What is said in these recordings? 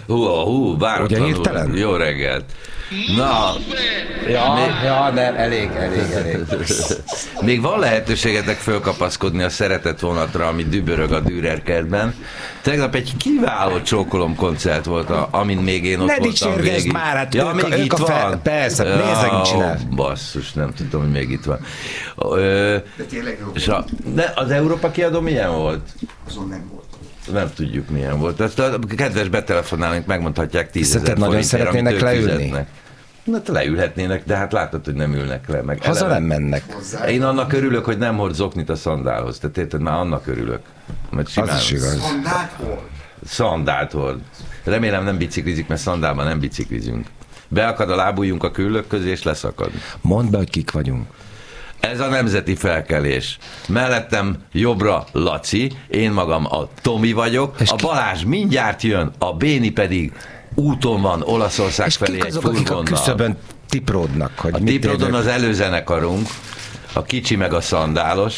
váratlanul. Jó reggelt. Na, nem, elég. Még van lehetőségetek fölkapaszkodni a szeretett vonatra, ami dübörög a Dürer kertben. Tegnap egy kiváló csókolomkoncert volt, amin még én ott voltam végig. Ne dicsérgezd már, hát még itt van. Persze, nézzek, mit csinál. Basszus, nem tudom, hogy még itt van. De tényleg jó. De az Európa kiadó milyen volt? Azon nem volt. Nem tudjuk, milyen volt. Ezt a kedves betelefonálunk, megmondhatják 10 000 nagyon szeretnének leülni? Hát leülhetnének, de hát látod, hogy nem ülnek le. Meg haza nem mennek. Én annak örülök, hogy nem hord zoknit a szandálhoz. Tehát érted, már annak örülök. Az is igaz. Szandált hord. Remélem nem biciklizik, mert szandálban nem biciklizünk. Beakad a lábujjunk a küllők közé, és leszakad. Mondd be, hogy kik vagyunk. Ez a nemzeti felkelés. Mellettem jobbra Laci, én magam a Tomi vagyok, és a Balázs mindjárt jön, a Béni pedig úton van Olaszország és felé egy furgonnal. És kik azok, akik a küszöbön tipródnak? Hogy a tipródon az előzenekarunk, a kicsi meg a szandálos.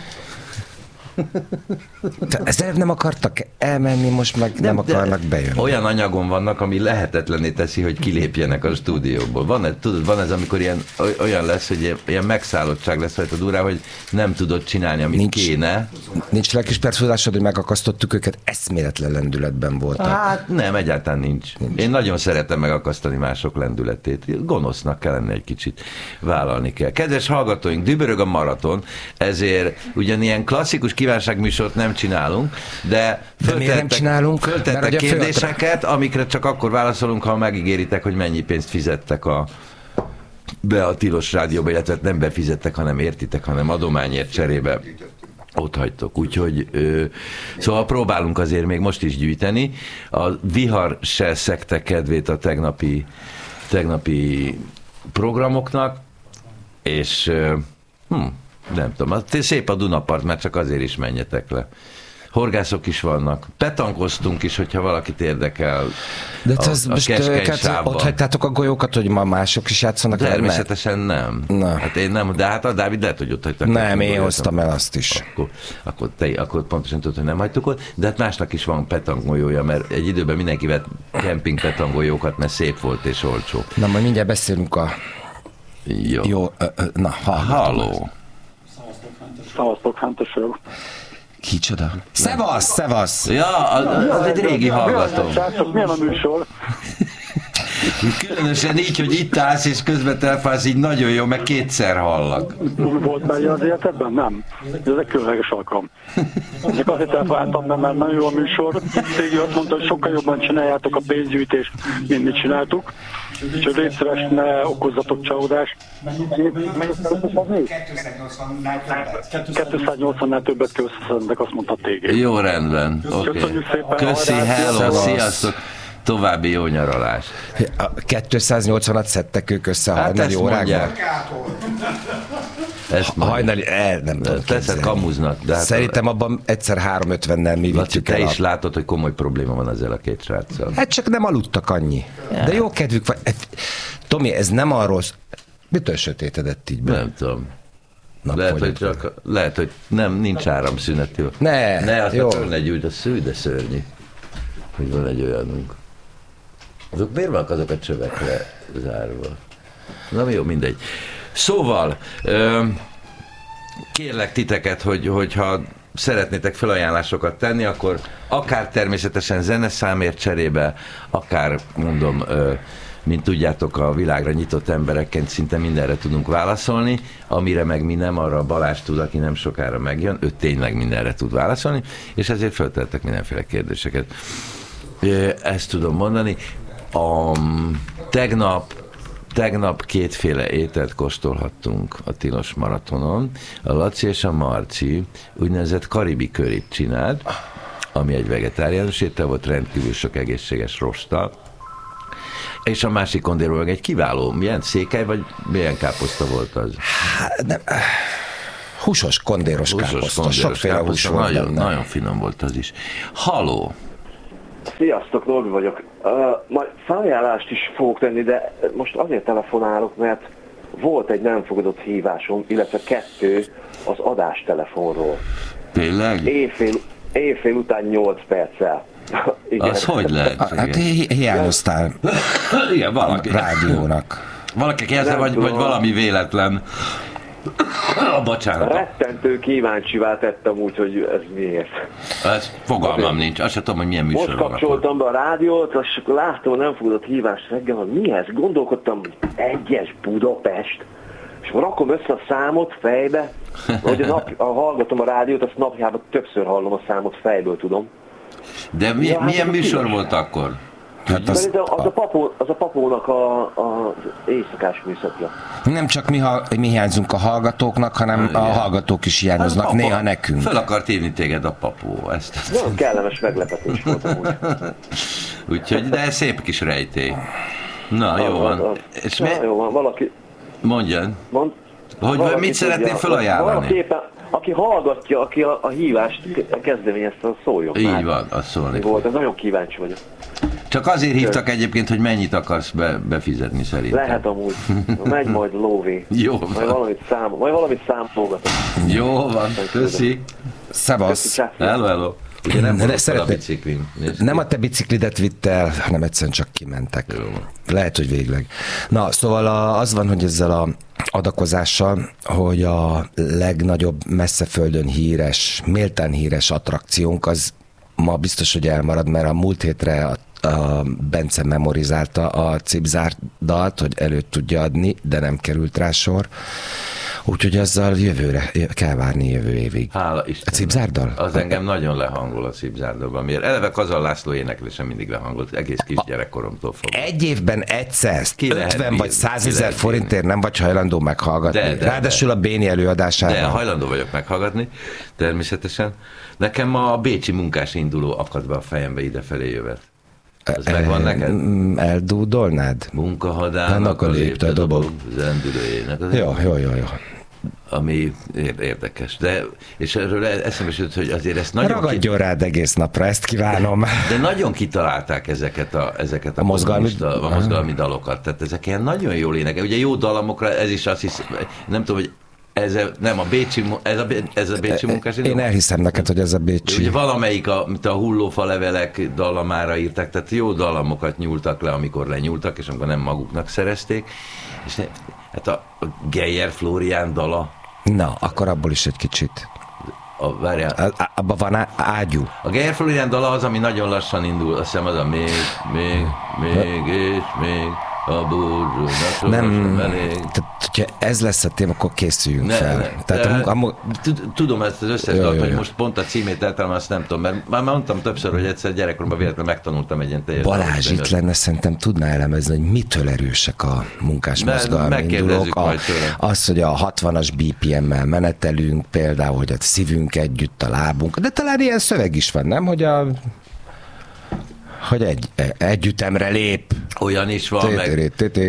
Ezzel nem akartak elmenni, most meg nem akarnak bejönni. Olyan anyagon vannak, ami lehetetlenné teszi, hogy kilépjenek a stúdióból. Van ez, amikor olyan lesz, hogy ilyen megszállottság lesz rajta durá, hogy nem tudod csinálni, amit kéne. Nincs lelkismertszódásod, hogy megakasztottuk őket, eszméletlen lendületben voltak. Hát nem, egyáltalán nincs. Én nagyon szeretem megakasztani mások lendületét. Gonosznak kell lenni egy kicsit, vállalni kell. Kedves hallgatóink, dübörög a maraton, ezért ugyanilyen klasszikus kívánságműsort nem csinálunk, de föltettek kérdéseket, amikre csak akkor válaszolunk, ha megígéritek, hogy mennyi pénzt fizettek be a Tilos Rádióba, illetve nem befizettek, hanem értitek, hanem adományért cserébe ott hagytok. Úgyhogy szóval próbálunk azért még most is gyűjteni. A vihar se szekte kedvét a tegnapi programoknak, és nem tudom, szép a Dunapart, mert csak azért is menjetek le. Horgászok is vannak. Petankoztunk is, hogyha valakit érdekel. De ott hagytátok a golyókat, hogy ma mások is játszanak? Természetesen nem. Hát én nem, de hát a Dávid lehet, hogy ott hagytak. Nem, én hoztam el azt is. Akkor pontosan tudod, hogy nem hagytuk ott, de hát másnak is van petanggolyója, mert egy időben mindenki vett kemping petanggolyókat, mert szép volt és olcsó. Na, majd mindjárt beszélünk a... Jó. Halló. Szavaztok, Fentes vagyok. Kicsoda? Szevasz! Ja, az egy régi hallgató. Milyen a műsor? Különösen így, hogy itt állsz, és közben telfálsz, így nagyon jó, meg kétszer hallak. Volt már az életedben? Nem. Ez egy különleges alkalom. Csak azért elfáltam, mert nagyon jó a műsor. Tégi azt mondta, hogy sokkal jobban csináljátok a pénzgyűjtést, mint mi csináltuk. Úgyhogy létszeres, ne okozzatok csalódást. 280-nál többet kell összeszednek, azt mondta Tégi. Jó, rendben. Köszönjük szépen. Köszi, hello, sziasztok. További jó nyaralás. 280-at szedtek ők össze a hajnali órákban. Hajnali, nem tudom. Persze kamuznak. De szerintem abban egyszer 350-nel mi vittük el. Te is látod, hogy komoly probléma van ezzel a két sráccal. Hát csak nem aludtak annyi. De jó kedvük van. Tomi, ez nem arról... Mitől sötétedett így be? Nem tudom. Lehet, hogy nem, nincs áramszünet. Jó. Ne, azt jó. Ne gyújt, de szörnyű, hogy van egy olyanunk. Azok miért vannak azok a csövekre zárva? Na jó, mindegy. Szóval, kérlek titeket, hogyha szeretnétek felajánlásokat tenni, akkor akár természetesen zeneszámért cserébe, akár mondom, mint tudjátok, a világra nyitott emberekként szinte mindenre tudunk válaszolni, amire meg mi nem, arra Balázs tud, aki nem sokára megjön, ő tényleg mindenre tud válaszolni, és ezért feltettek mindenféle kérdéseket. Ezt tudom mondani. Tegnap kétféle ételt kóstolhattunk a Tilos maratonon. A Laci és a Marci úgynevezett karibi körit csinált, ami egy vegetáriánus étel volt, rendkívül sok egészséges rosttal. És a másik kondéról meg egy kiváló, milyen székely, vagy milyen káposzta volt az? Húsos, kondéros káposzta. Sokféle hús volt. Nagyon finom volt az is. Halló! Sziasztok, Norbi vagyok. Majd felajánlást is fogok tenni, de most azért telefonálok, mert volt egy nem fogadott hívásom, illetve 2 az adástelefonról. Tényleg? Éjfél után 8 perccel. Igen. Az hogy lehet? Hát hiányoztál Igen, a valaki. rádiónak. Valaki kezdve, vagy valami véletlen. Bocsánat. Rettentő kíváncsivá tettem úgy, hogy ez miért. Ez fogalmam nincs. Azt sem tudom, hogy milyen műsor Most van. kapcsoltam be a rádiót, és akkor láttam, hogy nem fogadott hívást reggel, hogy mi ez? Gondolkodtam, hogy 1-es Budapest. És rakom össze a számot fejbe, hogy hallgatom a rádiót, azt napjában többször hallom a számot, fejből tudom. De milyen műsor volt akkor? Hát az Az a papónak az éjszakás műszakja. nem csak mi hiányzunk a hallgatóknak, hanem a hallgatók is hiányoznak, néha nekünk. Fel akart hívni téged a papó. Ezt. Nagyon kellemes meglepetés volt amúgy. Úgyhogy, de ez szép kis rejtély. Na, jó van. És Jó van, valaki... Mondjan. Hogy valaki mit szeretnél felajánlani? Valaki éppen, aki hallgatja, aki a hívást kezdeményezte, az szóljon. Így van, azt szólni. Volt, ez nagyon kíváncsi vagyok. Csak azért hívtak egyébként, hogy mennyit akarsz befizetni szerintem. Lehet amúgy. Megy majd lóvé. Jó van. Majd valamit számolgatok. Jó van, köszi. Szevasz. Hello. Ugye nem volt fel a szeretnék- biciklin. Nem a te biciklidet vitt el, hanem egyszerűen csak kimentek. Lehet, hogy végleg. Na, szóval az van, hogy ezzel a adakozással, hogy a legnagyobb messzeföldön híres, méltán híres attrakciónk az ma biztos, hogy elmarad, mert a múlt hétre a Bence memorizálta a cipzárdalt, hogy előtt tudja adni, de nem került rá sor. Úgyhogy azzal jövőre, kell várni jövő évig. Hála A Istennek. cipzárdal? Az engem nagyon lehangol a cipzárdalban. Miért? Eleve Kazal László éneklése mindig lehangolt, egész kis gyerekkoromtól fogva. Egy évben egyszer, Ki lehet 50 vagy bírni, 100 ki ezer lehet forintért nem vagy hajlandó meghallgatni. De. Ráadásul a Béni előadásában. De hajlandó vagyok meghallgatni, természetesen. Nekem a bécsi munkás induló akad be a fejembe idefelé jövet. Ez megvan neked? Eldúdolnád? Munkahadának a lépte dobog zendülőjének. Jó. Ami érdekes. De, és erről eszembe jutott, hogy azért ezt nagyon... Ragadjon rád egész napra, ezt kívánom. De nagyon kitalálták ezeket a mozgalmi dalokat. Tehát ezek ilyen nagyon jól énekel. Ugye jó dallamokra, ez is azt hiszem, nem tudom, hogy nem a bécsi, ez a bécsi munkás. Én elhiszem neked, hogy ez a bécsi. Ugye valamelyik, mint a hullófa levelek dallamára írták, tehát jó dallamokat nyúltak le, amikor lenyúltak, és amikor nem maguknak szerezték. És hát a Geyer Flórián dala. Na, akkor abból is egy kicsit. Abban van ágyú. A Geyer Flórián dala az, ami nagyon lassan indul, azt hiszem az a még, és még, a búzsónak nem elég. Tehát, hogyha ez lesz a téma, akkor készüljünk fel. Tehát tudom ezt az összes dalt, hogy most pont a címét eltalálom, azt nem tudom, mert már mondtam többször, hogy egyszer gyerekkoromban véletlenül megtanultam egy ilyen teljes. Balázs itt lenne, szerintem tudná elemezni, hogy mitől erősek a munkásmozgalmi indulók. Az, hogy a 60-as BPM-mel menetelünk, például, hogy a szívünk együtt, a lábunk, de talán ilyen szöveg is van, nem? Hogy együttemre lép. Olyan is van, meg...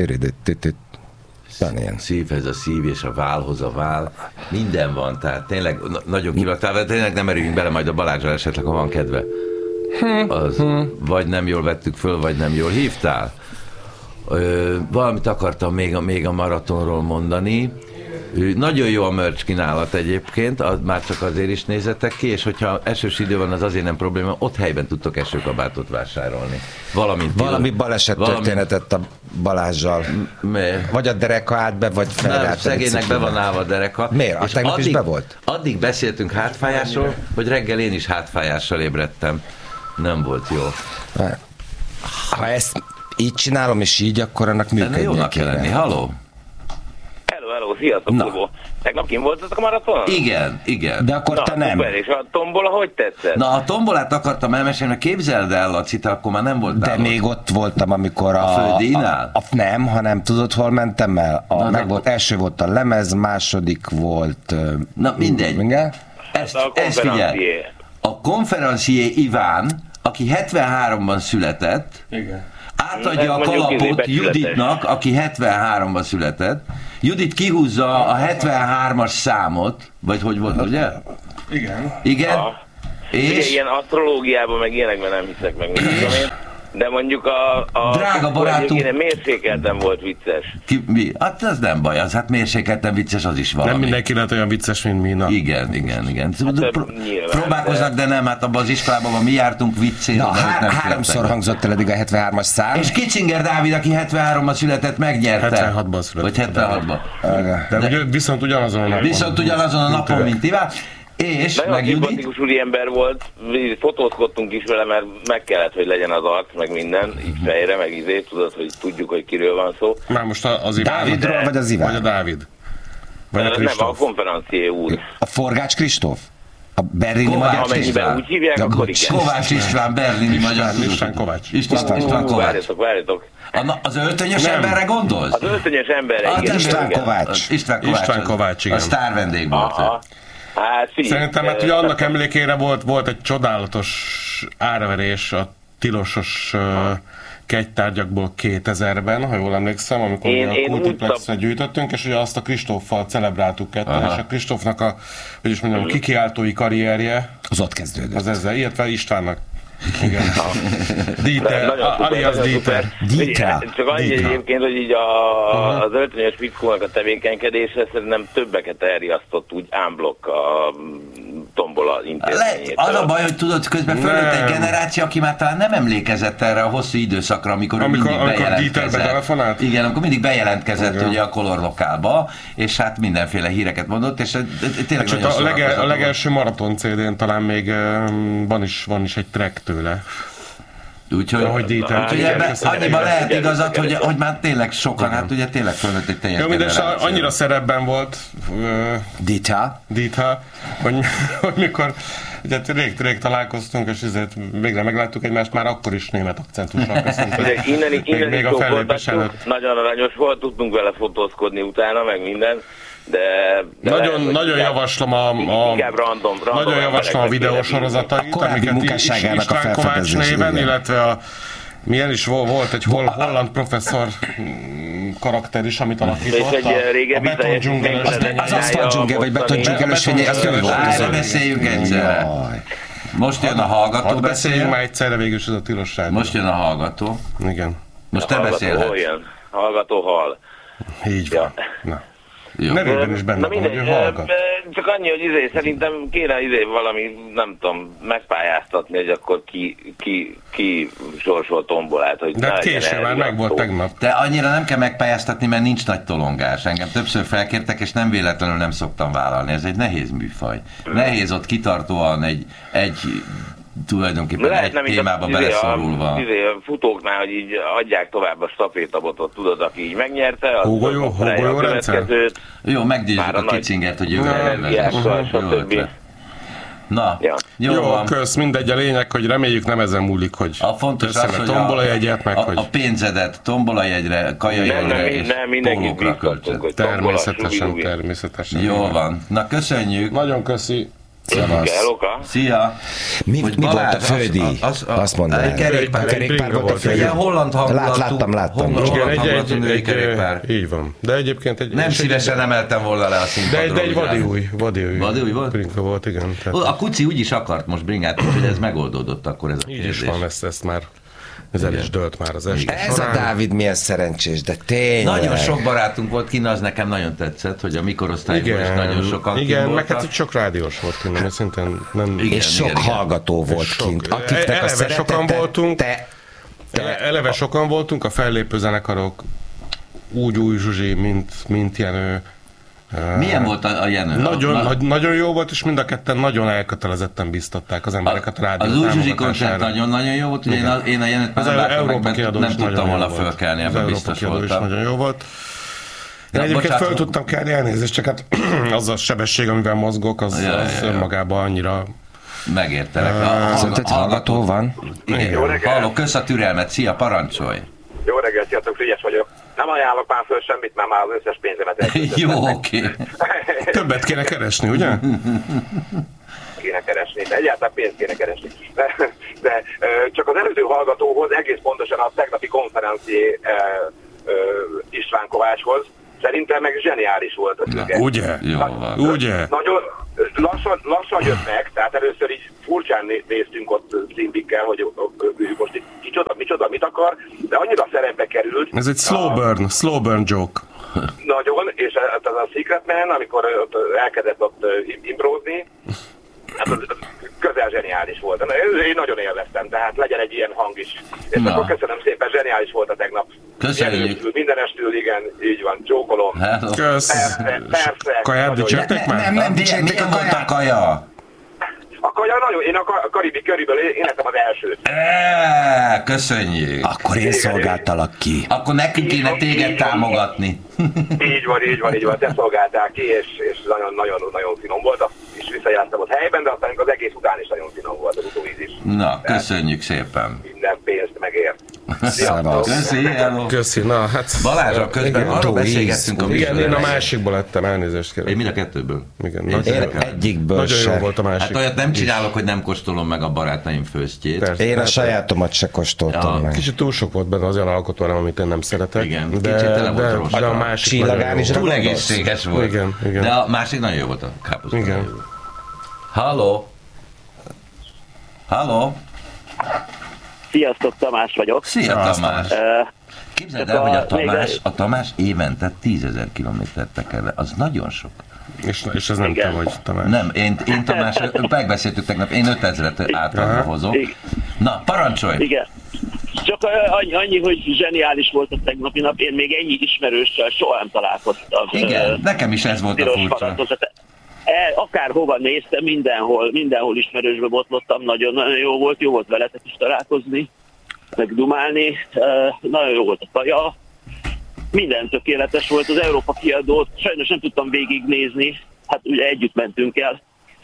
Szívhez a szív és a válhoz a vál. Minden van, tehát tényleg nagyon kivaktál, tényleg nem erüljünk bele majd a Balázsra esetleg, ha van kedve. Az, vagy nem jól vettük föl, vagy nem jól hívtál. Valamit akartam még a maratonról mondani. Nagyon jó a merch kínálat egyébként, már csak azért is nézzetek ki, és hogyha esős idő van, az azért nem probléma, ott helyben tudtok esőkabátot vásárolni. Valami baleset történetet a Balázsral. Miért? Vagy a dereka állt be, vagy felállt. Szegénynek be van állva a dereka. Miért? A tegnap is be volt? Addig beszéltünk hátfájásról, hogy reggel én is hátfájással ébredtem. Nem volt jó. Ha ezt így csinálom, és így, akkor annak működnie jónak kell lenni. Halló? Hello, sziasztok, Kubó. Tegnap kim voltatok a maratonon? Igen. De akkor te nem. Szuper, és a tombola hogy tetszett? Na, a tombolát akartam elmesélni, mert képzeld el, Laci, akkor már nem voltál. De még ott voltam, amikor a Földíjnál? Nem, hanem tudod, hol mentem el? Első volt a lemez, második volt... Na, mindegy. Igen? Ezt figyel. A konferencié Iván, aki 73-ban született, igen. Átadja a kalapot Juditnak, aki 73-ban született. Judit kihúzza a 73-as számot, vagy hogy volt, ugye? Igen. Igen? És? Ugye, ilyen asztrológiában, meg ilyenekben nem hiszek meg. De mondjuk a Drága barátunk. Mérsékelten volt vicces. Mi? Hát ez nem baj, az hát mérsékelten vicces, az is valami. Nem mindenki lehet olyan vicces, mint mi. Na. Igen. Hát, Próbálkoznak, de nem, hát abban az iskolában mi jártunk viccére. Na, háromszor hangzott el eddig a 73-as szám. És Kitzinger Dávid, aki 73-ban született, megnyerte. 76-ban született. Vagy 76-ban. De viszont ugyanazon a napon. Viszont ugyanazon a napon, mint Iván. És nagyon meg Judit. szimpatikus úriember volt, fotózkodtunk is vele, mert meg kellett, hogy legyen az arc, meg minden, így fejre, meg tudod, hogy tudjuk, hogy kiről van szó. Már most az Iván? Dávidról, vagy az Iván? Vagy a Dávid? Vagy a nem, a konferencié úr. A Forgács Kristóf? A berlini magyar Amennyiben úgy hívják, akkor igen. Kovács István, berlini magyar. István Kovács. István Kovács. Várjatok. Az öltönyös emberre gondolsz? Az öltönyös emberre, igen. István Kovács. István Kovács, igen. A sztár vendég volt. Hát, szerintem hát ugye annak emlékére volt egy csodálatos árverés a tilosos kegytárgyakból 2000-ben, ha jól emlékszem, amikor a Kultiplexre gyűjtöttünk, és ugye azt a Kristóffal celebráltuk ketten, és a Kristófnak a, hogy is mondjam, kikiáltói karrierje az ott kezdődött. Az ezzel, illetve Istvánnak. Igen. Dieter, alias Dieter. Csak annyi egyébként, hogy így az öltönyös fickónak a tevékenykedése szerintem többeket elriasztott úgy unblock a tombola intézményét. Az a baj, hogy tudod, közben fölött egy generáció, aki már talán nem emlékezett erre a hosszú időszakra, amikor mindig bejelentkezett. Igen, amikor mindig bejelentkezett ugye a Color Lokálba, és hát mindenféle híreket mondott, és tényleg a legelső maraton CD-n talán még van is egy track tőle. Úgyhogy annyiban lehet igazad, hogy már tényleg sokan, hát ugye tényleg fölött egy teljes generáció. Annyira szerepben volt Dita, hogy mikor ugye rég találkoztunk, és ezért végre megláttuk egymást, már akkor is német akcentussal köszöntött. Innen a fellépés előtt. Nagyon aranyos volt, tudtunk vele fotózkodni utána, meg minden. De nagyon javaslom nagyon javaslom a videósorozatait, amiket István Kovács néven, illetve milyen is volt egy holland professzor karakter is, amit alakított. A Beton dzsungeles. Az aszfalt dzsungel, vagy beton dzsungeles, az ő volt. Erről beszéljünk egyszerre. Most jön a hallgató, beszéljünk már egyszerre, végül is ez a tilos rádió. Most jön a hallgató. Igen. Most te beszélhetsz. Hallgató hall. Így van. Na. Nevében is benne van, hogy ő hallgat. Csak annyi, hogy szerintem kéne valami, nem tudom, megpályáztatni, hogy akkor ki sorsol tombolát. Hogy de később már meg volt tegnap. De annyira nem kell megpályáztatni, mert nincs nagy tolongás. Engem többször felkértek, és nem véletlenül nem szoktam vállalni. Ez egy nehéz műfaj. Nehéz ott kitartóan egy tulajdonképpen egy témába beleszorulva. A futóknál, hogy így adják tovább a stafétabotot, tudod, aki így megnyerte. Hógolyó rendszer? Jó, meggyőzzük a Kitzingert, hogy jövőre vezess. Na, jó, kösz, mindegy, a lényeg, hogy reméljük nem ezen múlik, hogy a fontos az, hogy tombolajegyet, meg hogy... A pénzedet tombolajegyre, kajajegyre és pólókra költsd. Természetesen. Jó van. Na, köszönjük. Nagyon köszi. Szia! Mi volt a földi? Azt mondd el. Kerékpár volt a földi. Holland hangulatú. Láttam. Holland kerékpár. Így van. De egyébként nem szívesen emeltem volna le a színpadról. De egy vadi új volt? bringa volt, igen. A Kuci úgy is akart most bringát, úgyhogy ez megoldódott akkor ez a kérdés. Így is van, ezt már... Ez el is dölt már az este. Ez a Dávid milyen szerencsés, de tényleg. Nagyon sok barátunk volt kint, az nekem nagyon tetszett, hogy a mikorosztályban is nagyon sokan kint voltak. Meg hát itt sok rádiós volt kint, mert szintén nem... És sok hallgató volt kint. Akiknek a szeretete... Eleve sokan voltunk, a fellépő zenekarok úgy Új Zsuzsi, mint Jenő. Milyen volt a Jenő? Nagyon jó volt, és mind a ketten nagyon elkötelezetten biztatták az embereket a rádió támogatására. Az Új Zsuzsi koncert nagyon jó volt, ugye én a Jenőt nem tudtam volna fölkelni, ebben biztos voltam. Nagyon jó volt. Én egyébként föl tudtam kelni, elnézést, csak hát az a sebesség, amivel mozgok, az önmagában annyira... Megértelek. Szerinted hallgató van? Igen. Halló, kösz a türelmet, szia, parancsolj! Jó reggelt, sziasztok, Frigyes vagyok. Nem ajánlok már föl semmit, mert már az összes pénzemet elkötöttem. Jó, oké. Többet kéne keresni, ugye? Kéne keresni, de egyáltalán pénzt kéne keresni. De csak az előző hallgatóhoz, egész pontosan a tegnapi konferencié István Kovácshoz, szerintem meg zseniális volt az üge. Ugye? Ugye? Nagyon lassan jött meg, tehát először így furcsán néztünk ott Zimbikkel, hogy most micsoda, akar, de annyira szerepbe került. Ez egy slow burn joke. Nagyon, és az a Secret Man, amikor elkezdett ott improzni, hát az közel zseniális volt. Én nagyon élveztem, tehát legyen egy ilyen hang is. És akkor köszönöm szépen, zseniális volt a tegnap. Köszönjük. Mindenestül, igen, így van, csókolom. Kösz. Persze. Kaját dicsértek már? Nem dicsérték a Milyen volt a kaja? A kaja nagyon, én a karibi köriből én lettem az elsőt. Köszönjük. Akkor én szolgáltalak ki. Akkor nekünk kéne téged támogatni. Így van, te szolgáltál ki, és nagyon finom volt. És visszajártam ott helyben, de aztán az egész után is nagyon finom volt az utóvíz is. Na, köszönjük szépen. Minden pénzt megért. Köszi, na hát... Balázs, közben arról beszélgettünk a műsor. Igen, én a másikból lettem, elnézést kérem. Én mind a kettőből. Igen, én egyikből nagyon sem. jó volt a másik. Hát olyat nem csinálok, hogy nem kóstolom meg a barátaim főztjét. Persze, én a sajátomat se kóstoltam meg. Kicsit túl sok volt benne az olyan alkotóelem, amit én nem szeretek. Igen, kicsit tele volt rossz. De a másik Csillagán is túl egészséges volt. Igen. De a másik nagyon jó volt a káposzta. Igen. Halló? Sziasztok, Tamás vagyok. Szia, Tamás. Képzeld el, hogy a Tamás évente 10 000 kilométert teker le. Az nagyon sok. És ez nem te vagy, Tamás. Nem, én Tamás, megbeszéltük tegnap, én 5000-et általában hozok. Na, parancsolj! Igen. Csak annyi, hogy zseniális volt a tegnapi nap, én még ennyi ismerőssel soha nem találkoztam. Igen, nekem is ez volt a furcsa. Akárhova néztem, mindenhol ismerősbe botlottam, nagyon jó volt veletek is találkozni, meg dumálni, nagyon jó volt a kaja, minden tökéletes volt, az Európa kiadót sajnos nem tudtam végignézni, hát ugye együtt mentünk el,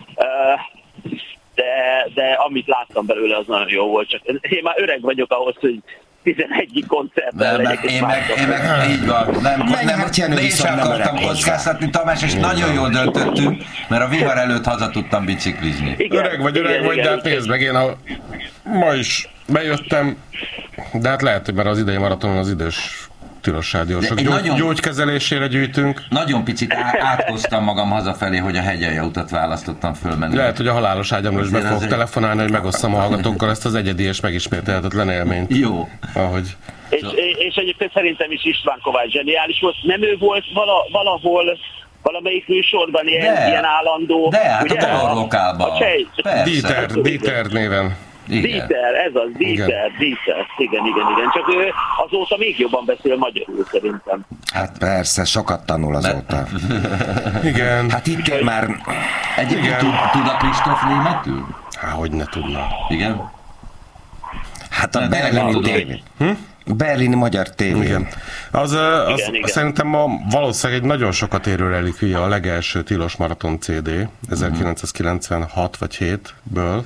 de amit láttam belőle, az nagyon jó volt, csak én már öreg vagyok ahhoz, hogy 11. koncertben legyek. Én meg így van. Nem, én sem akartam kockáztatni, Tamás, és nagyon jól döntöttünk, mert a vihar előtt haza tudtam biciklizni. Öreg vagy, de hát nézd meg, én ma is bejöttem, de hát lehet, hogy már az idei maratonon az idős tilos rádiósok gyógykezelésére gyűjtünk. Nagyon picit átkoztam magam hazafelé, hogy a Hegyalja utat választottam fölmenni. Lehet, hogy a halálos ágyamról is be fogok telefonálni, hogy megosszam a hallgatókkal ezt az egyedi és megismételhetetlen élményt. Jó. Ahogy. És egyébként szerintem is István Kovács zseniális volt. Nem ő volt valahol valamelyik műsorban ilyen állandó. De hát ugye? A Terrorlokálban. Dieter néven. Dieter, ez az, Dieter. Igen. Csak ő azóta még jobban beszél magyarul szerintem. Hát persze, sokat tanul azóta. Igen. Hát itt már... Egyébként tud a Kristóf németül? Hogy ne tudna. Igen? Hát a berlini tévé. Berlini magyar tévé. Igen. Az szerintem valószínűleg egy nagyon sokat érő relikvia, a legelső tilos maraton CD 1996 vagy 7-ből.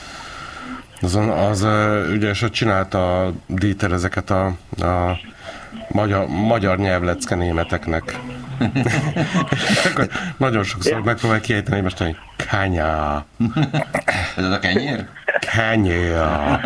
Az ugye, és ott csinálta a Dieter ezeket a magyar nyelvlecke németeknek. Nagyon sokszor megpróbálj kiejteni, most mondani, kánya. Ez az a kenyér? Kánya.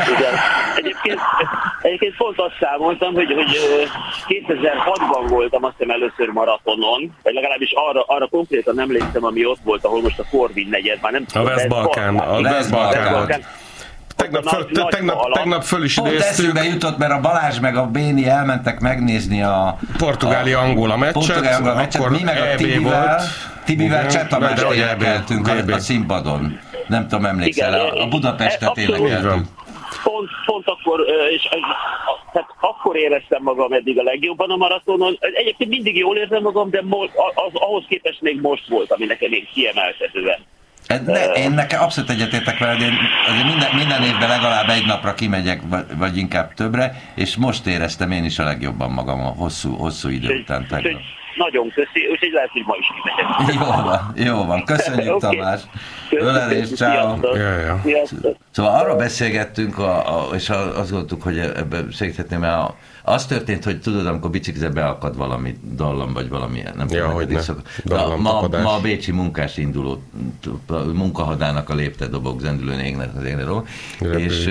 Egyébként pont azt számoltam, hogy 2006-ban voltam azt hiszem először maratonon, vagy legalábbis arra konkrétan emlékszem, ami ott volt, ahol most a Corvin negyed, már nem tudom. A West-Balkán. Tegnap föl is idéztük. Pont eszünkbe jutott, mert a Balázs meg a Béni elmentek megnézni a Portugália-Angola meccset, akkor mi meg a Tibivel Csetamást énekeltünk a színpadon. Nem tudom, emlékszel, a Budapestet énekeltünk. Pont akkor, és tehát akkor éreztem magam eddig a legjobban a maratonon. Egyébként mindig jól érzem magam, de ahhoz képest még most volt, ami nekem még kiemelkedően. Én nekem abszolút egyetértek veled, én minden évben legalább egy napra kimegyek, vagy inkább többre, és most éreztem én is a legjobban magam a hosszú idő után tegnap. Nagyon köszi, úgyhogy lehet, hogy ma is kimegyek. Jó van. Köszönjük, okay. Tamás. Ölelés, ciao. Szóval arról beszélgettünk, és azt gondoltuk, hogy ebben segíthetném, mert az történt, hogy tudod, amikor biciklizzel beakad valami dallam, vagy valami, nem tudom, ma a bécsi munkás induló munkahadának a lépte dobok, zendülőn égnek az égnek dobok. És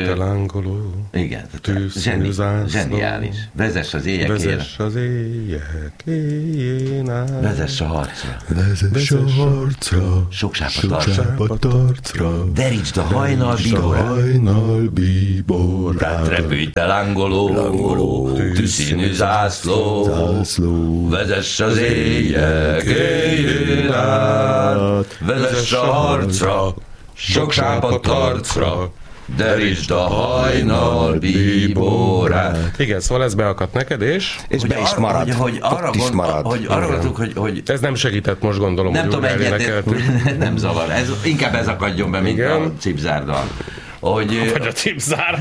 igen, zseniális. Vezess az éjek. Vezess az éjek. én át. Vezess a harcra. Vezess a harcra. Sok sápat arcra. Derítsd a hajnal bíborát. Repülj-te lángoló, tűzszínű zászló. Vezess az éjjel, éjjön át. Vezess a harcra, sok sápat arcra. Derítsd a hajnal bíborát. Igen, szóval ez beakadt neked, és be is marad. Hogy arra gondoltuk, hogy... Ez nem segített most, gondolom, nem tudom, nem zavar. Inkább ez akadjon be, mint a cipzárdal. Vagy a cipzár.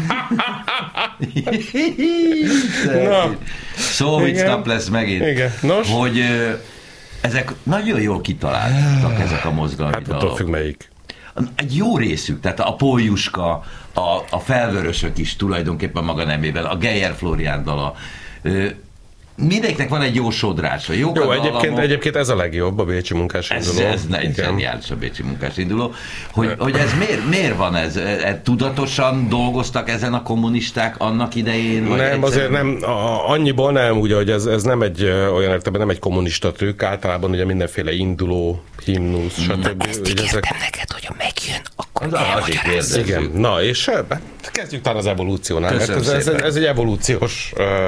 Szóvicnap lesz megint. Igen. Nos? Hogy ezek nagyon jól kitaláltak, ezek a mozgalmi dalok. Hát attól függ melyik. Egy jó részük, tehát a Pólyuska, a Felvörösök is tulajdonképpen maga nemével, a Geyer Flórián dala. Mindegyiknek van egy jó sodrása. Jó, egyébként ez a legjobb, a Bécsi Munkásinduló. Ez egy zseniális a Bécsi Munkásinduló. Hogy ez miért van ez? Tudatosan dolgoztak ezen a kommunisták annak idején? Vagy nem, azért nem, annyiból nem, ugye, hogy ez nem egy olyan értelemben nem egy kommunista trükk, általában ugye mindenféle induló, himnusz, stb. Ezt ígértem neked, hogy ha megjön, akkor elmagyarázz. Igen, na és kezdjük talán az evolúciónál, mert ez egy evolúciós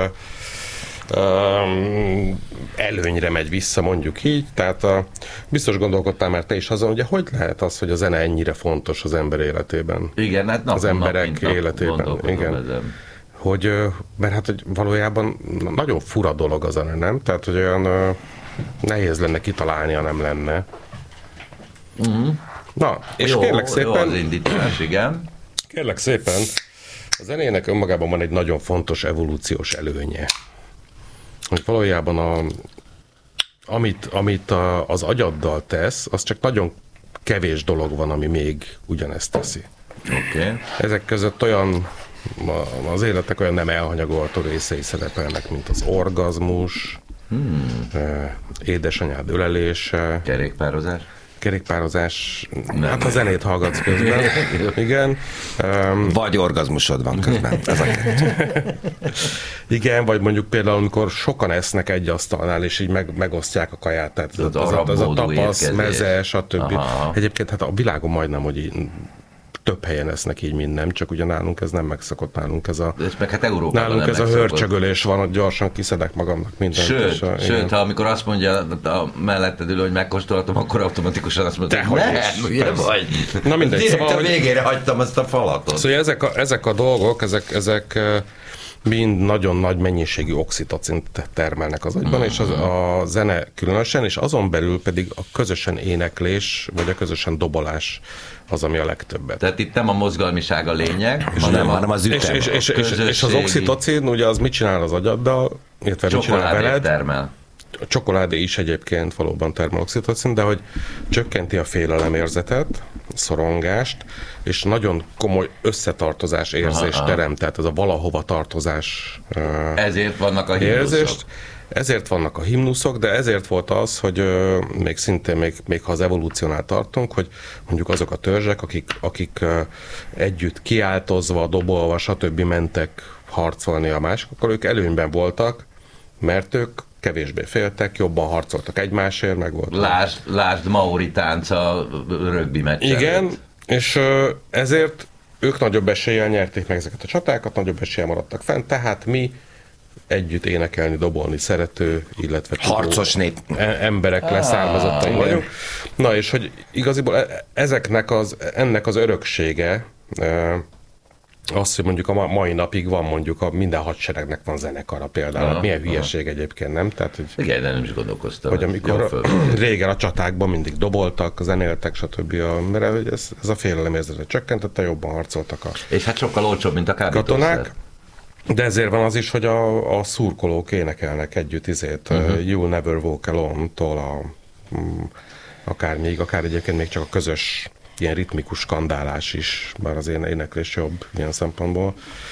előnyre megy vissza, mondjuk így, tehát biztos gondolkodtál már te is azon, ugye hogy lehet az, hogy a zene ennyire fontos az ember életében? Igen, hát az emberek életében. Igen. Hogy, mert hát hogy valójában nagyon fura dolog a zene, nem? Tehát, hogy olyan nehéz lenne kitalálni, ha nem lenne. Na, és jó, kérlek szépen... Jó az indítás, igen. Kérlek szépen, a zenének önmagában van egy nagyon fontos evolúciós előnye. Hogy valójában amit az agyaddal tesz, az csak nagyon kevés dolog van, ami még ugyanezt teszi. Okay. Ezek között olyan, az életek olyan nem elhanyagolható részei szerepelnek, mint az orgazmus, édesanyád ölelése, kerékpározás, hát a zenét hallgatsz közben. Igen. Vagy orgazmusod van közben. Ez a Igen, vagy mondjuk például, amikor sokan esznek egy asztalnál, és így megosztják a kaját, tehát az a tapasz, meze, stb. Aha. Egyébként hát a világon majdnem, hogy így több helyen esznek így, mint nem, csak ugye nálunk ez nem megszokott, nálunk ez a... Meg hát Európában nálunk ez a hörcsögölés van, hogy gyorsan kiszedek magamnak mindent. Sőt, ha amikor azt mondja a melletted ülő, hogy megkóstolhatom, akkor automatikusan azt mondja, hogy nem, vagy. Na mindegy. Direkt szóval, a végére hagytam azt a falatot. Szóval ezek a dolgok, ezek mind nagyon nagy mennyiségű oxitocint termelnek az agyban, és a zene különösen, és azon belül pedig a közösen éneklés, vagy a közösen dobolás az, ami a legtöbbet. Tehát itt nem a mozgalmiság a lényeg, hanem az ütem. És az oxitocin, ugye az mit csinál az agyaddal, illetve mit csinál veled? Termel. A csokoládé is egyébként valóban termel oxitocin, de hogy csökkenti a félelemérzetet, szorongást, és nagyon komoly összetartozás érzést teremt, tehát ez a valahova tartozás ezért vannak a himnuszok. Ezért vannak a himnuszok, de ezért volt az, hogy még szintén, még ha az evolúciónál tartunk, hogy mondjuk azok a törzsek, akik együtt kiáltozva, dobolva, stb. Mentek harcolni a másokkal, ők előnyben voltak, mert ők kevésbé féltek, jobban harcoltak egymásért, meg volt. Lásd Maori tánc a rögbi meccsen. Igen, és ezért ők nagyobb eséllyel nyerték meg ezeket a csatákat, nagyobb eséllyel maradtak fent, tehát mi együtt énekelni, dobolni szerető, illetve harcos nép emberek leszármazottai vagyunk. Na és hogy igaziból ennek az öröksége az, hogy mondjuk a mai napig van mondjuk minden hadseregnek van zenekara például. Milyen hülyeség egyébként, nem? Tehát, hogy, igen, de nem is gondolkoztam. Hogy amikor régen a csatákban mindig doboltak, zenéltek, stb. Mert ez a félelemérzetet csökkentette, jobban harcoltak és hát sokkal olcsóbb, mint a katonák. De ezért van az is, hogy a szurkolók énekelnek együtt You'll Never Walk Alone-tól akár egyébként még csak a közös ilyen ritmikus skandálás is, bár az éneklés jobb ilyen szempontból.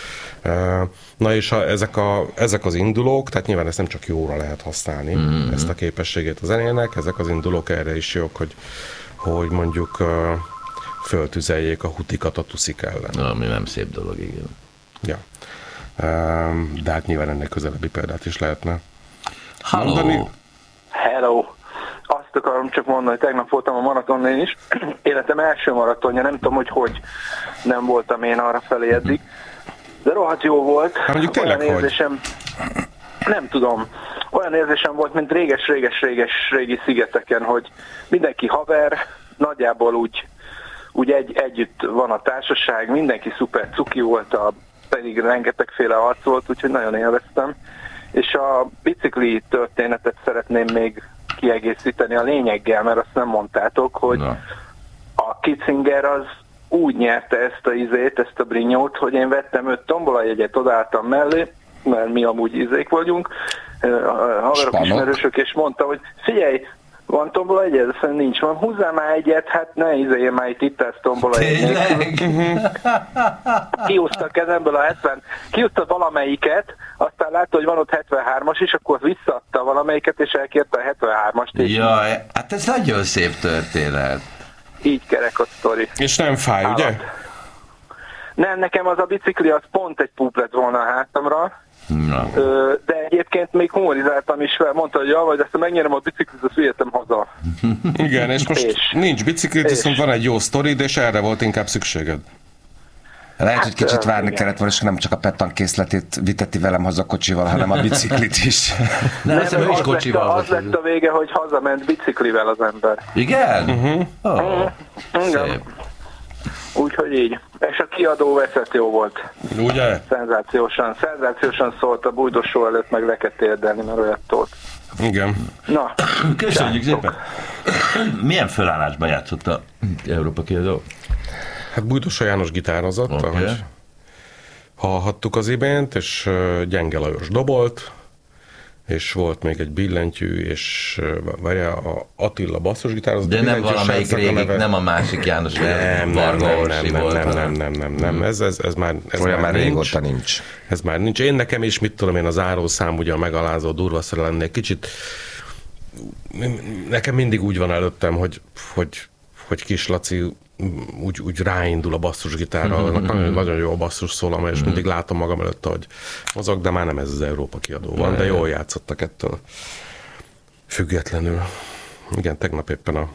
Na és ezek az indulók, tehát nyilván ezt nem csak jóra lehet használni, ezt a képességét a zenének, ezek az indulók erre is jók, hogy mondjuk föltüzeljék a hutikat a tuszik ellen. Ami nem szép dolog, igen. Ja. De hát nyilván ennek közelebbi példát is lehetne mondani. azt akarom csak mondani, hogy tegnap voltam a maratonon én is. Életem első maratonja, nem tudom, hogy nem voltam én arra felé eddig. De rohadt jó volt. Olyan érzésem, nem tudom, olyan érzésem volt, mint régi szigeteken, hogy mindenki haver, nagyjából úgy együtt van a társaság, mindenki szuper cuki volt, pedig rengetegféle arc volt, úgyhogy nagyon élveztem. És a bicikli történetet szeretném még kiegészíteni a lényeggel, mert azt nem mondtátok, hogy a Kitzinger az úgy nyerte ezt a brinyót, hogy én vettem 5 tombolajegyet, odaálltam mellé, mert mi amúgy izék vagyunk, haverok, ismerősök, és mondta, hogy figyelj, van tombola egyet? Azt nincs. Van, húzzál már egyet, hát ne izéljen már itt ezt tombola egyet. Kiúzta a kezemből a 70, kiúzta valamelyiket, aztán látta, hogy van ott 73-as is, akkor visszaadta valamelyiket, és elkérte a 73-ast. Jaj, hát ez nagyon szép történet. Így kerek a sztori. És nem fáj, ugye? Nem, nekem az a bicikli, az pont egy púp lett volna a hátamra. Na. De egyébként még humorizáltam is fel, mondta, hogy vagy ezt megnyerem a biciklit, azt vihetem haza. Igen, és most nincs biciklit, viszont van egy jó sztorid, és erre volt inkább szükséged. Lehet, hogy kicsit várni kellett volna, és nem csak a pettankészletét viteti velem haza kocsival, hanem a biciklit is. Nem, az lett a vége, hogy hazament biciklivel az ember. Igen? Igen. Úgyhogy így. És a kiadó veszett jó volt. Ugye? Szenzációsan szólt a bújdosó előtt, meg le kell térdelni, mert olyat tolt. Igen. Na. Köszönjük szépen. Milyen fölállásban játszott a Európa kiadó? Hát Bújdosó János gitározott, ahogy hallhattuk az imént, és Gyenge Lajos dobolt, és volt még egy billentyű, és a Attila basszusgitározott. De nem valamelyik régi, nem a másik János, nem, ez már régóta nincs. Ez már nincs. Én nekem is, mit tudom én, a zárószám, ugye a megalázó durvaszra lennék kicsit. Nekem mindig úgy van előttem, hogy Kis Laci úgy ráindul a basszusgitárral, nagyon jó a basszus szólama, és mindig látom magam előtt, hogy mozog, de már nem ez az Európa kiadó van, de jól játszottak ettől függetlenül. Igen, tegnap éppen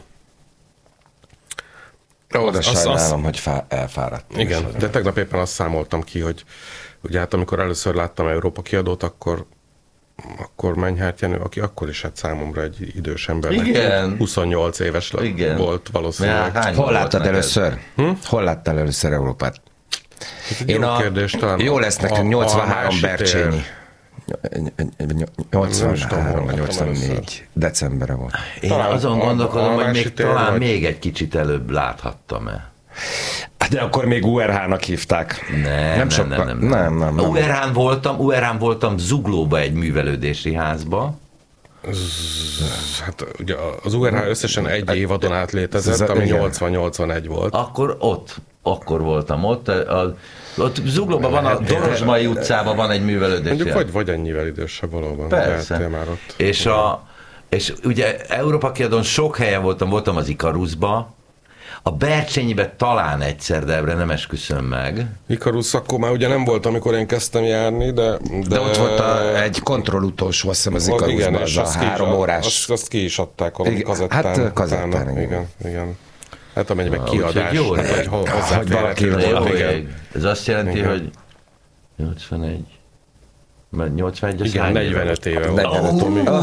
sajnálom, hogy elfáradt. Igen, de tegnap éppen azt számoltam ki, hogy ugye hát amikor először láttam Európa kiadót, akkor Menyhárt Jenő, aki akkor is hát számomra egy idős embernek. Igen. 28 éves volt valószínűleg. Hol láttad először? Hol láttál először Európát? Jó kérdés, talán. Jó lesz nekem 83 Bercsényi. 83-84 decemberre volt. Én azon gondolkodom, hogy még talán még egy kicsit előbb láthattam-e. De akkor még URH-nak hívták. Nem. URH-n voltam Zuglóba egy művelődési házba. Hát ugye az URH összesen egy évadon át létezett, ami 80-81 volt. Akkor voltam ott. Ott Zuglóban van, a Dorozsmai utcában van egy művelődési ház. Mondjuk vagy ennyivel idősebb valóban. Persze. Már ott. És ugye Európa kiadón sok helyen voltam az Ikaruszba, a Bercsényibe talán egyszer, de ebbre nem esküszöm meg. Ikarusz akkor már ugye nem volt, amikor én kezdtem járni, de ott volt egy kontrollutolsó, azt hiszem az Ikaruszban, az a 3 órás. Azt ki is adták valami kazettán. Hát kazettán, igen. Hát amennyiben kiadás. Jó, hogy valaki ez azt jelenti, hogy 81... 81 igen, 45 éve volt.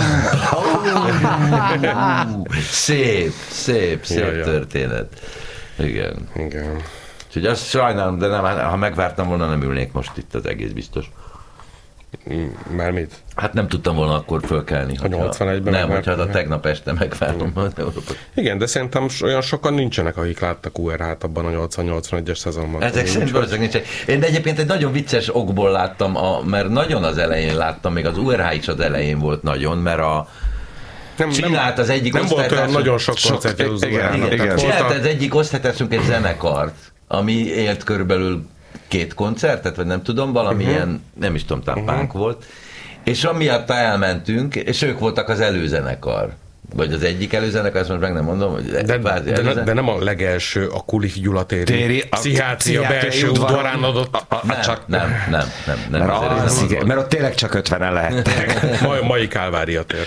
Szép történet. Igen. Úgyhogy azt sajnálom, de nem, ha megvártam volna, nem ülnék most itt, az egész biztos. Már mit? Hát nem tudtam volna akkor fölkelni. A 81-ben nem, hogyha a tegnap este megvárom az Európát. Igen, de szerintem olyan sokan nincsenek, akik láttak URH-t abban a 80-81-es szezonban. Ezek szerint nincsenek. Én egyébként egy nagyon vicces okból láttam, mert nagyon az elején láttam, még az URH is az elején volt nagyon, mert csinált az egyik osztálytársunk... Nem volt olyan nagyon sok koncertje az URH-nak. Csinált az egyik osztálytársunk egy zenekart, ami élt körülbelül 2 koncertet, vagy nem tudom, valamilyen, nem is tudom, talán punk volt, és amiatt elmentünk, és ők voltak az előzenekar. Vagy az egyik előzenekar, ezt most meg nem mondom, hogy de nem a legelső, a Kulik Gyula téri pszichiátria belső udvarán adott. Nem. Mert ott tényleg csak 50-en lehettek. Mai Kálvária tér.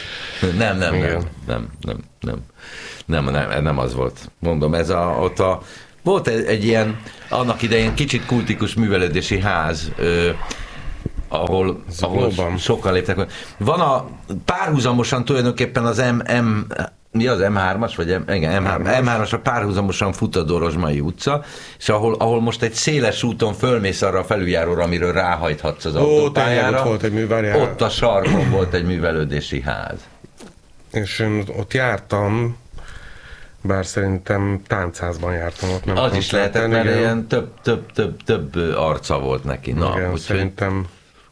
Nem az volt. Mondom, volt egy ilyen, annak idején kicsit kultikus művelődési ház, ahol sokkal léptek. Van párhuzamosan tulajdonképpen az mi az M3-as? Vagy M3-as a párhuzamosan fut a Dorozsmai utca, és ahol most egy széles úton fölmész arra a felüljáróra, amiről ráhajthatsz az autópályára. Ott a sarkon volt egy művelődési ház. És én ott jártam, bár szerintem táncházban jártam ott. Nem az is lehetett, mert ilyen több arca volt neki. Igen, szerintem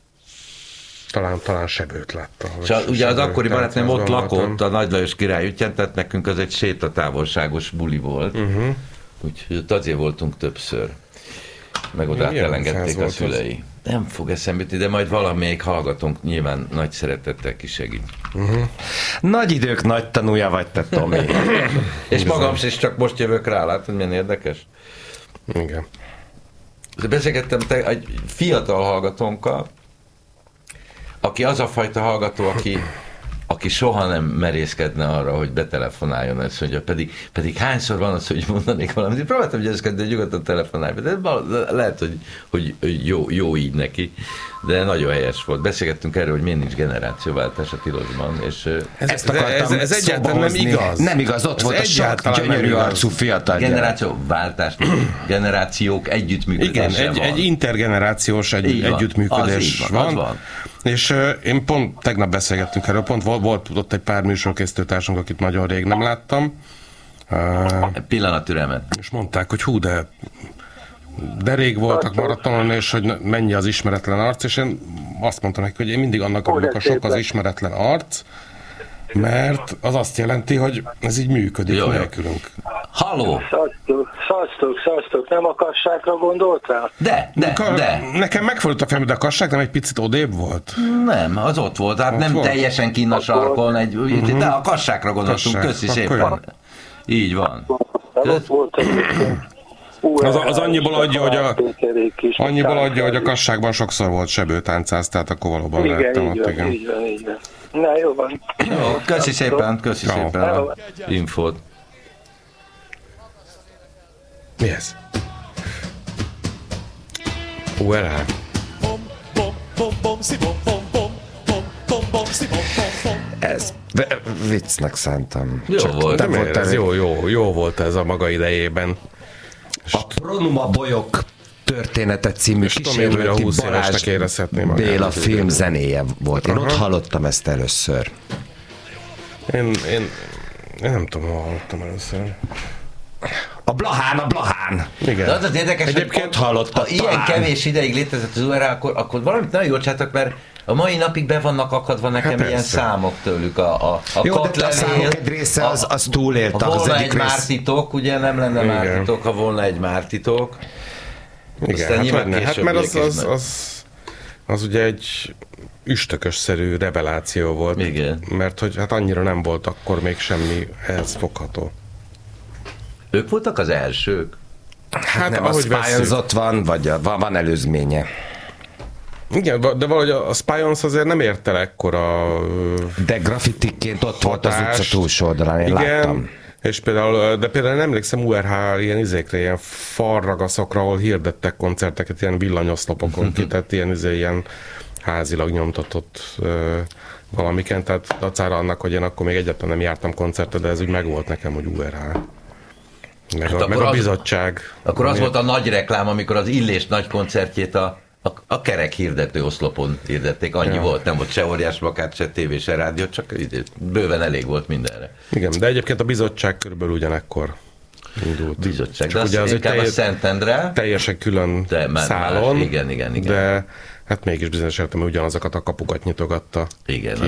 talán Sebőt látta. Ugye az akkori barátnőm ott lakott, a Nagy Lajos király ügyen, tehát nekünk az egy sétatávolságos buli volt. Úgyhogy ott azért voltunk többször. Meg oda elengedték a szülei. Nem fog eszembe jutni, de majd valamelyik hallgatónk nyilván nagy szeretettel kisegít. Nagy idők nagy tanúja vagy te, Tomi. És magam is csak most jövök rá, látod, milyen érdekes? Igen. Beszélgettem egy fiatal hallgatónkkal, aki az a fajta hallgató, aki soha nem merészkedne arra, hogy betelefonáljon, ezt mondja, pedig hányszor van az, hogy mondanék valamit. Próbáltam győzködni, hogy nyugodtan telefonálj, de lehet, hogy jó így neki, de nagyon helyes volt. Beszélgettünk erről, hogy miért nincs generációváltás a Tilosban, és ez egyáltalán nem igaz. Nem igaz, ott volt a sok gyönyörű arcú fiatal. Generációváltás, generációk együttműködése van. Egy intergenerációs együttműködés van. És én pont tegnap beszélgettünk erről, pont volt ott egy pár műsorkészítőtársunk, akit nagyon rég nem láttam. Pillanat türelmet. És mondták, hogy hú, de rég voltak maratonon, és hogy mennyi az ismeretlen arc, és én azt mondtam neki, hogy én mindig annak adok a sok az ismeretlen arc, mert az azt jelenti, hogy ez így működik nélkülünk. Halló! Szasztok, nem a Kassákra gondoltál? De. Nekem megfordult a fejem, de a Kassák nem egy picit odébb volt? Nem, az ott volt, hát nem volt. Teljesen kinn a sarkon, de a Kassákra gondoltunk, köszi szépen. Így van. Az annyiból adja, hogy a Kassákban sokszor volt sebőtáncász, tehát akkor valóban lehettem ott. Igen, így van. Na, jó van. Jó, köszi szépen a infót. Mi ez? URH. Ez viccnek szántam. Jó volt ez a maga idejében. A Pronuma bolyok története című kísérleti Balázs Béla film zenéje volt. Én ott hallottam ezt először. Én nem tudom, hol hallottam először. A Blahán. Igen. De az érdekes, egyébként hallottam. Ha ilyen kevés ideig létezett az URH, akkor valamit nagyon jól csináltak, mert a mai napig be vannak akadva nekem ilyen számok tőlük. Jó, de a számok egy része az túlélte. Ha volna egy mártitok, ugye nem lenne mártitok, ha volna egy mártitok. Igen, mert az ugye egy üstökösszerű reveláció volt. Igen. Mert hogy hát annyira nem volt akkor még semmi ehhez fogható. Ők voltak az elsők? Hát nem, a Spyons ott van, vagy van előzménye. Igen, de valahogy a Spyons azért nem ért el ekkora de graffitiként ott volt az utca túlsó oldalán, én láttam. És például nem emlékszem URH ilyen falragaszokra, ahol hirdettek koncerteket, ilyen villanyoszlopokon kitett, ilyen házilag nyomtatott valamiken, tehát dacára annak, hogy én akkor még egyáltalán nem jártam koncertre, de ez úgy megvolt nekem, hogy URH. Meg a bizottság. Akkor az volt a nagy reklám, amikor az Illés nagy koncertjét a kerek hirdető oszlopon hirdették. Annyi volt, nem volt se óriás plakát, se tévé, se rádió, csak bőven elég volt mindenre. Igen, de egyébként a bizottság körülbelül ugyanekkor indult. Bizottság, de ugye az inkább a Szentendre. Teljesen külön szálon. Igen. De hát mégis bizonyos értelemben ugyanazokat a kapukat nyitogatta. Igen.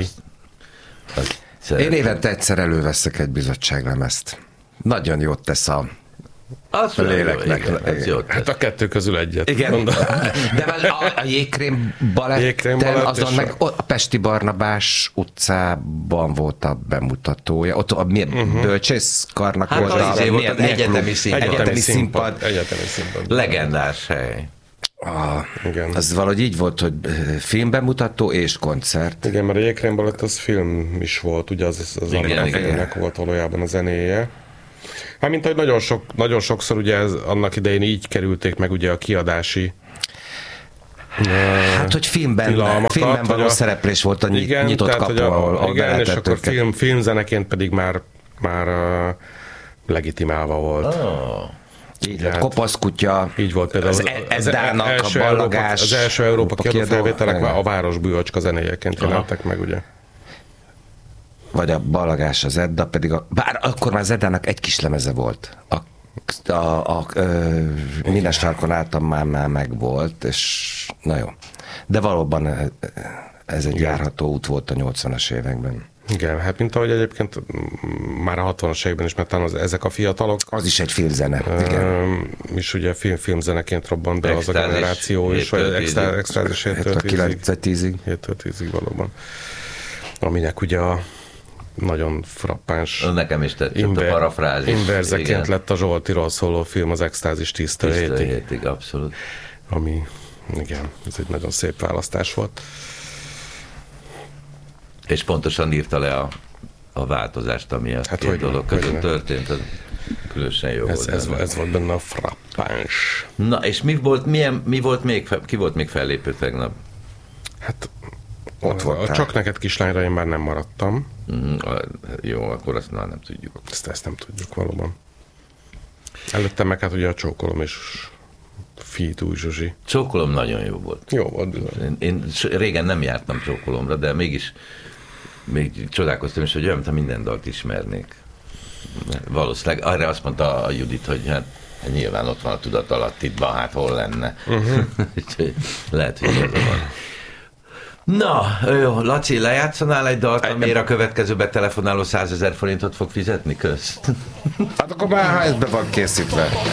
Én évente egyszer előveszek egy bizottságlemezt. Nagyon jót tesz a Az a léleknek. Hát a kettő közül egyet. Igen. De a Jégkrém baletten azon meg a Pesti Barnabás utcában volt a bemutatója. Ott a bölcsészkarnak volt az egyetemi színpad. Egyetemi színpad. Legendás hely. Az valahogy így volt, hogy filmbemutató és koncert. Igen, mert a Jégkrém balett az film is volt, ugye az filmnek volt valójában a zenéje. Hát mint ahogy nagyon sokszor ugye ez, annak idején így kerülték meg ugye a kiadási hát, hogy filmben való szereplés volt a nyitott kapu, ahol igen, és akkor filmzeneként pedig már legitimálva volt. Így lett Kopaszkutya, így volt például az Ballagás. Az első Európa kiadó felvételek a Város Bűvöcske zenéjeként jelentek meg, ugye? Vagy a Ballagás, az Edda, pedig bár akkor már az Eddának egy kis lemeze volt. Minden sarkon álltam már megvolt, és na jó. De valóban ez egy járható út volt a 80-as években. Igen, hát mint ahogy egyébként már a 60-as években is, mert talán ezek a fiatalok. Az is egy filmzene. Igen. És ugye filmzeneként robbant be az a generáció is, vagy extrázis 7-től 10-ig valóban. Aminek ugye a nagyon frappáns nekem is tetszett a parafrázis. Inverzeként lett a Zsoltiról szóló film, az Extázis 10-től 7-ig. Abszolút. Ami, igen, ez egy nagyon szép választás volt. És pontosan írta le a változást, ami a két dolog között történt. Az különösen jó volt. Ez volt benne a frappáns. Na, és ki volt még fellépő tegnap? Hát ott voltál. Csak neked kislányra én már nem maradtam. Jó, akkor azt már nem tudjuk. Ezt nem tudjuk valóban. Előtte meg hát ugye a Csókolom és Fitú Zsuzsi. Csókolom nagyon jó volt. Jó volt bizony. Én régen nem jártam Csókolomra, de mégis még csodálkoztam is, hogy olyan, mintha minden dalt ismernék. Valószínűleg arra azt mondta a Judit, hogy hát nyilván ott van a tudatalattiban, hát hol lenne. Lehet, hogy ez van. Na, jó, Laci, lejátszanál egy dalt, amire a következőbe telefonáló 100 000 forintot fog fizetni? Kösz. Hát akkor már ha ez be van készítve.